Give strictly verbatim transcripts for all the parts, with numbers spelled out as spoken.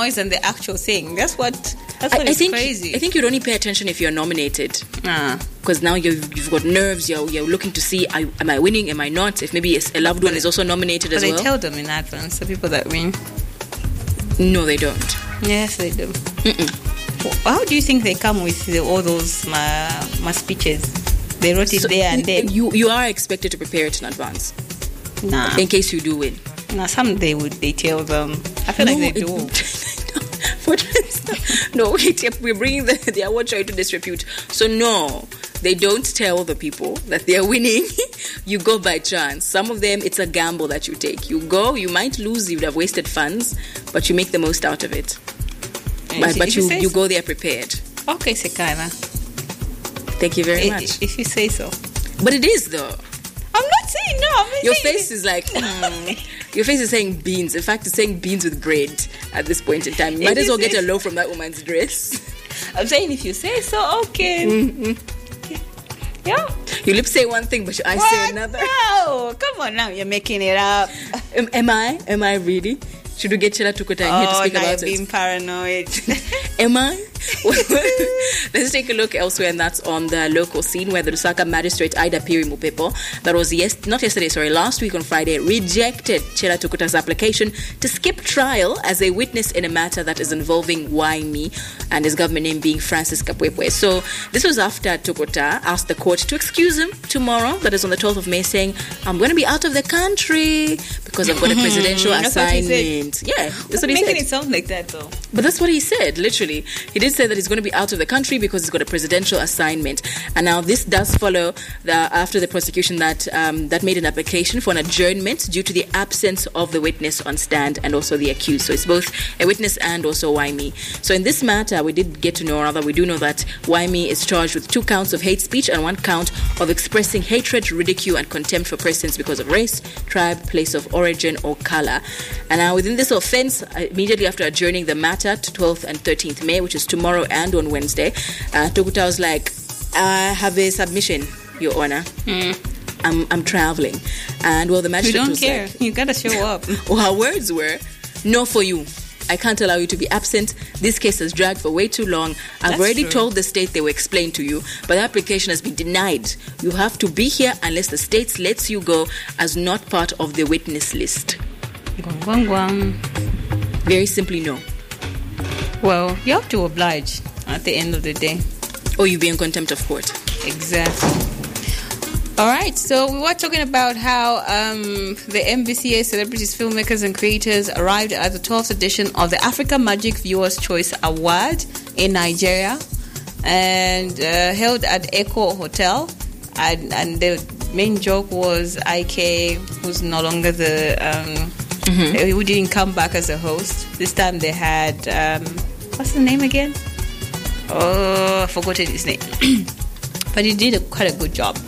noise than the actual thing. That's what. That's what I, is I think, crazy. I think you'd only pay attention if you're nominated. Ah. Because now you've, you've got nerves. You're, you're looking to see, I, am I winning? Am I not? If maybe a loved one is also nominated as but well. they tell them in advance, the people that win. No, they don't. Yes, they do. Mm-mm. How do you think they come with the, all those my, my speeches? They wrote it So there and then. You, you are expected to prepare it in advance. Nah. In case you do win. Nah, some they would they tell them. I feel no, like they do. It, no, wait, we're bringing the, the award show into disrepute. So no, they don't tell the people that they're winning. You go by chance. Some of them, it's a gamble that you take. You go, you might lose, you would have wasted funds, but you make the most out of it. And But, if but you, you, say you so. go there prepared. Okay, Sekana. Thank you very I- much. If you say so. But it is though. I'm not saying no. I'm not Your saying face is like, mm. Your face is saying beans. In fact, it's saying beans with bread at this point in time. You might If as well you get a say- loaf from that woman's dress. I'm saying if you say so, okay. Mm-hmm. Yeah. You lip say one thing, but your eyes What? say another. No, come on now. You're making it up. Am, am I? Am I really? Should we get Chela Tukuta in here to Oh, speak now about you're it? being paranoid. Am I? Let's take a look elsewhere, and that's on the local scene where the Lusaka magistrate Ida Piri Mupepo, that was yes, not yesterday, sorry, last week on Friday, rejected Chela Tukuta's application to skip trial as a witness in a matter that is involving Waimi and his government name being Francis Kapwepwe. So this was after Tukuta asked the court to excuse him tomorrow, that is on the twelfth of May, saying, I'm going to be out of the country because I've got a presidential That's what he assignment. Yeah, that's what he Making said. it sound like that though. But that's what he said, literally. He did say that he's going to be out of the country because he's got a presidential assignment. And now this does follow the, after the prosecution that um, that made an application for an adjournment due to the absence of the witness on stand and also the accused. So it's both a witness and also Waimi. So in this matter, we did get to know, or rather we do know that Waimi is charged with two counts of hate speech and one count of expressing hatred, ridicule and contempt for persons because of race, tribe, place of origin or color. And now within this offense, immediately after adjourning the matter to twelfth and thirteenth May, which is tomorrow and on Wednesday, uh, Tukuta was like, I have a submission, Your Honor. Mm. I'm I'm traveling. And well, the You magistrate don't was care. like, You gotta show up. well, her words were, no for you. I can't allow you to be absent. This case has dragged for way too long. I've That's already true. told the state they will explain to you, but the application has been denied. You have to be here unless the state lets you go as not part of the witness list. Gwang, gwang, gwang. Very simply, no. Well, you have to oblige at the end of the day. Or you be in contempt of court. Exactly. All right, so we were talking about how um, the M B C A Celebrities, Filmmakers and Creators arrived at the twelfth edition of the Africa Magic Viewers' Choice Award in Nigeria and uh, held at Echo Hotel. And, and the main joke was I K, who's no longer the... Um, mm-hmm. Who didn't come back as a host. This time they had... Um, what's the name again? Oh, I forgot his name. But he did a, quite a good job.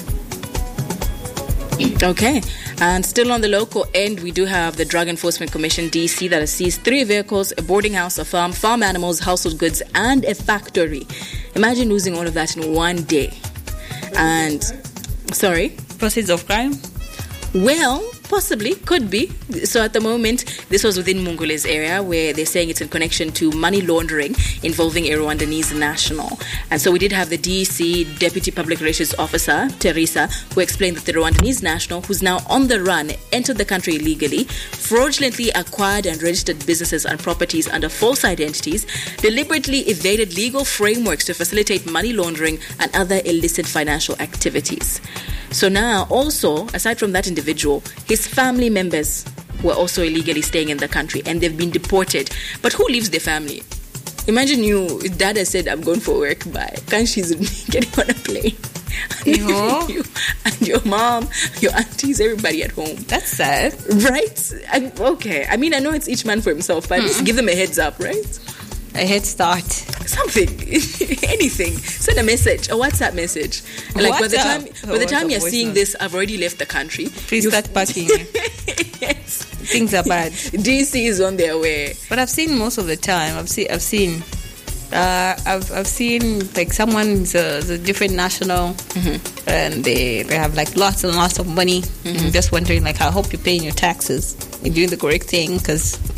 Okay. And still on the local end, we do have the Drug Enforcement Commission, D C, that has seized three vehicles, a boarding house, a farm, farm animals, household goods, and a factory. Imagine losing all of that in one day. And, sorry? Proceeds of crime? Well, possibly, could be. So at the moment, this was within Mungule's area where they're saying it's in connection to money laundering involving a Rwandese national. And so we did have the D C Deputy Public Relations Officer, Teresa, who explained that the Rwandese national, who's now on the run, entered the country illegally, fraudulently acquired and registered businesses and properties under false identities, deliberately evaded legal frameworks to facilitate money laundering and other illicit financial activities. So now, also, aside from that individual, his family members were also illegally staying in the country and they've been deported. But who leaves their family? Imagine you, dad has said, I'm going for work, bye. Can't she get on a plane? No. you and your mom, your aunties, everybody at home. That's sad. Right? I, okay. I mean, I know it's each man for himself, but mm-hmm. at least give them a heads up, right? A head start. Something. Anything. Send a message, a WhatsApp message. And like by the time by the time you're seeing this, I've already left the country. Please You've... start packing. Yes. Things are bad. D C is on their way. But I've seen most of the time. I've seen. I've seen. Uh, I've I've seen like someone's a, a different national, mm-hmm. and they they have like lots and lots of money. Mm-hmm. I'm just wondering, like, I hope you're paying your taxes and doing the correct thing, because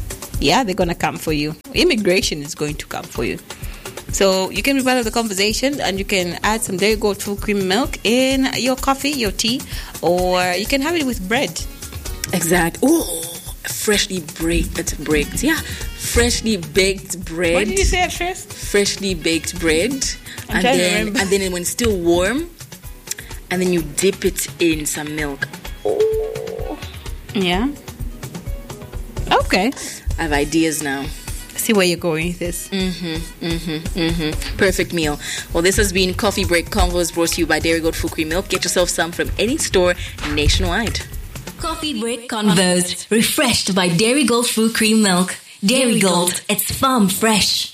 yeah, they're going to come for you. Immigration is going to come for you. So you can be part of the conversation, and you can add some Dairy Gold full cream milk in your coffee, your tea, or you can have it with bread. Exact. Oh, freshly baked, baked, yeah, freshly baked bread. What did you say at first? Freshly baked bread, I'm and then and then when it's still warm, and then you dip it in some milk. Oh, yeah. Okay. I have ideas now. See where you're going with this. Mm-hmm, mm-hmm, mm-hmm. Perfect meal. Well, this has been Coffee Break Convos, brought to you by Dairy Gold Full Cream Milk. Get yourself some from any store nationwide. Coffee Break Convos, refreshed by Dairy Gold Full Cream Milk. Dairy Gold, it's farm fresh.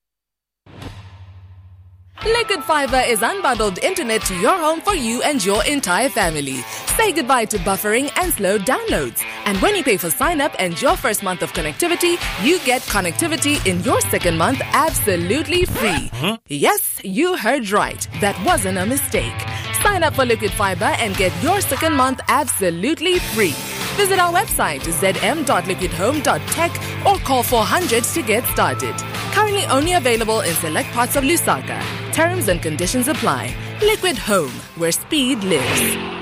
Liquid Fiber is unbundled internet to your home for you and your entire family. Say goodbye to buffering and slow downloads. And when you pay for sign-up and your first month of connectivity, you get connectivity in your second month absolutely free. Huh? Yes, you heard right. That wasn't a mistake. Sign up for Liquid Fiber and get your second month absolutely free. Visit our website, z m dot liquid home dot tech, or call four hundred to get started. Currently only available in select parts of Lusaka. Terms and conditions apply. Liquid Home, where speed lives.